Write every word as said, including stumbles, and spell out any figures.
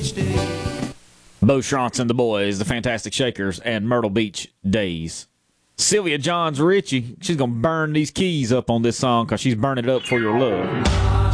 Beach Days. Bo Schrantz and the Boys, the Fantastic Shakers, and Myrtle Beach Days. Sylvia Johns Ritchie, she's going to burn these keys up on this song because she's burning it up for your love.